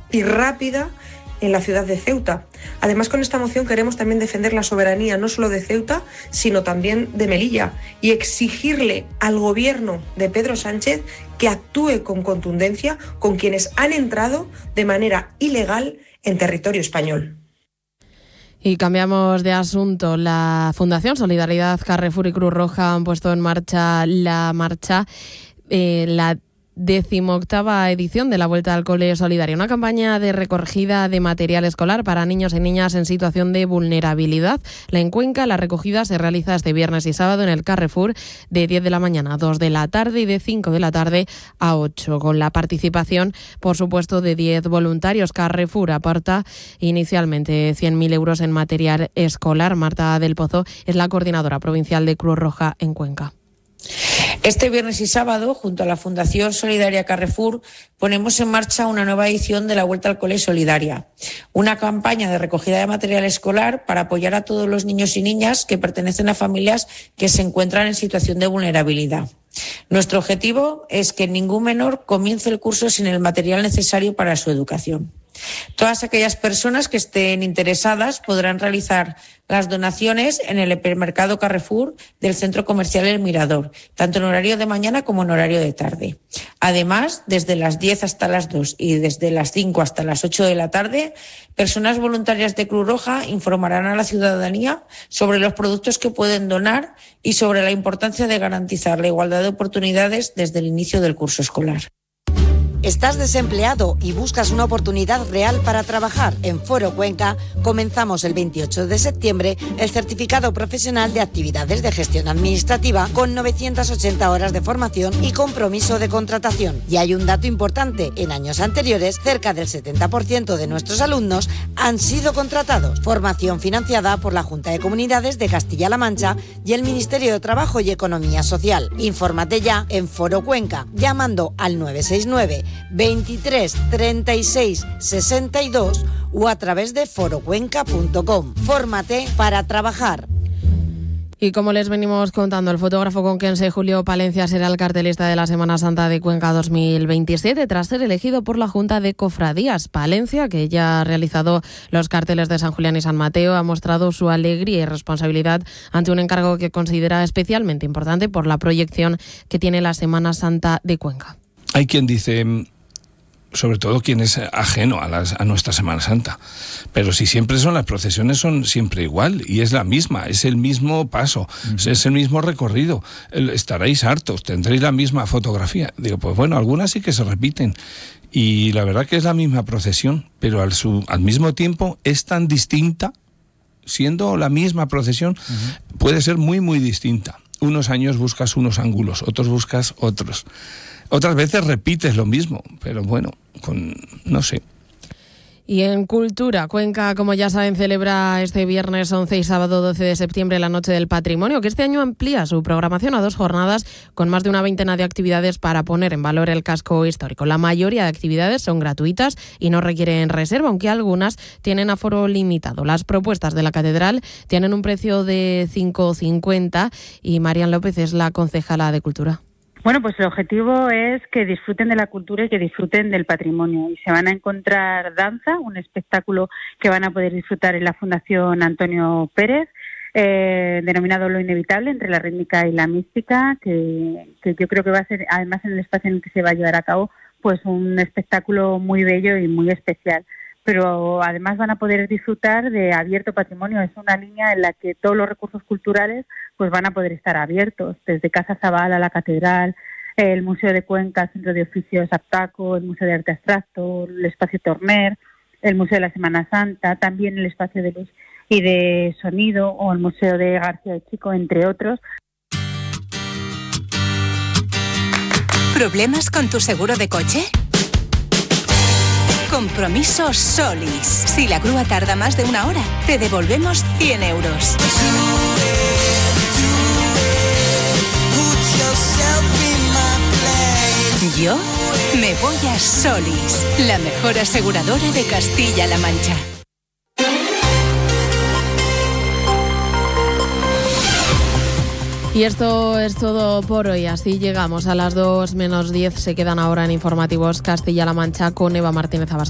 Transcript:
y rápida en la ciudad de Ceuta. Además, con esta moción queremos también defender la soberanía no solo de Ceuta, sino también de Melilla y exigirle al gobierno de Pedro Sánchez que actúe con contundencia con quienes han entrado de manera ilegal en territorio español. Y cambiamos de asunto. La Fundación Solidaridad, Carrefour y Cruz Roja han puesto en marcha la 18ª edición de la Vuelta al Cole Solidario, una campaña de recogida de material escolar para niños y niñas en situación de vulnerabilidad. En Cuenca, la recogida se realiza este viernes y sábado en el Carrefour de 10 de la mañana a 2 de la tarde y de 5 de la tarde a 8, con la participación, por supuesto, de 10 voluntarios. Carrefour aporta inicialmente 100.000 euros en material escolar. Marta del Pozo es la coordinadora provincial de Cruz Roja en Cuenca. Este viernes y sábado, junto a la Fundación Solidaria Carrefour, ponemos en marcha una nueva edición de la Vuelta al Cole Solidaria, una campaña de recogida de material escolar para apoyar a todos los niños y niñas que pertenecen a familias que se encuentran en situación de vulnerabilidad. Nuestro objetivo es que ningún menor comience el curso sin el material necesario para su educación. Todas aquellas personas que estén interesadas podrán realizar las donaciones en el hipermercado Carrefour del Centro Comercial El Mirador, tanto en horario de mañana como en horario de tarde. Además, desde las 10 hasta las 2 y desde las 5 hasta las 8 de la tarde, personas voluntarias de Cruz Roja informarán a la ciudadanía sobre los productos que pueden donar y sobre la importancia de garantizar la igualdad de oportunidades desde el inicio del curso escolar. ¿Estás desempleado y buscas una oportunidad real para trabajar? En Foro Cuenca comenzamos el 28 de septiembre el certificado profesional de actividades de gestión administrativa con 980 horas de formación y compromiso de contratación. Y hay un dato importante, en años anteriores cerca del 70% de nuestros alumnos han sido contratados. Formación financiada por la Junta de Comunidades de Castilla-La Mancha y el Ministerio de Trabajo y Economía Social. Infórmate ya en Foro Cuenca llamando al 969 23 36 62 o a través de forocuenca.com. Fórmate para trabajar. Y como les venimos contando, el fotógrafo conquense Julio Palencia será el cartelista de la Semana Santa de Cuenca 2027 tras ser elegido por la Junta de Cofradías. Palencia, que ya ha realizado los carteles de San Julián y San Mateo, ha mostrado su alegría y responsabilidad ante un encargo que considera especialmente importante por la proyección que tiene la Semana Santa de Cuenca. Hay quien dice, sobre todo quien es ajeno a nuestra Semana Santa, pero si siempre las procesiones son siempre igual y es la misma, es el mismo paso, es el mismo recorrido, estaréis hartos, tendréis la misma fotografía. Digo, pues bueno, algunas sí que se repiten y la verdad que es la misma procesión, pero al mismo tiempo es tan distinta, siendo la misma procesión, puede ser muy muy distinta. Unos años buscas unos ángulos, otros buscas otros. Otras veces repites lo mismo, pero bueno, no sé. Y en Cultura, Cuenca, como ya saben, celebra este viernes 11 y sábado 12 de septiembre la Noche del Patrimonio, que este año amplía su programación a 2 jornadas con más de una veintena de actividades para poner en valor el casco histórico. La mayoría de actividades son gratuitas y no requieren reserva, aunque algunas tienen aforo limitado. Las propuestas de la Catedral tienen un precio de 5,50 y Marian López es la concejala de Cultura. Bueno, pues el objetivo es que disfruten de la cultura y que disfruten del patrimonio. Y se van a encontrar danza, un espectáculo que van a poder disfrutar en la Fundación Antonio Pérez, denominado Lo Inevitable, entre la rítmica y la mística, que yo creo que va a ser, además en el espacio en el que se va a llevar a cabo, pues un espectáculo muy bello y muy especial. Pero además van a poder disfrutar de Abierto Patrimonio. Es una línea en la que todos los recursos culturales pues van a poder estar abiertos, desde Casa Zabal a la Catedral, el Museo de Cuenca, el Centro de Oficios Aptaco, el Museo de Arte Abstracto, el Espacio Torner, el Museo de la Semana Santa, también el Espacio de Luz y de Sonido o el Museo de García de Chico, entre otros. ¿Problemas con tu seguro de coche? Compromiso Solis. Si la grúa tarda más de 1 hora, te devolvemos 100 euros. Yo me voy a Solis, la mejor aseguradora de Castilla-La Mancha. Y esto es todo por hoy. Así llegamos a las 2 menos 10. Se quedan ahora en Informativos Castilla-La Mancha con Eva Martínez Abascal.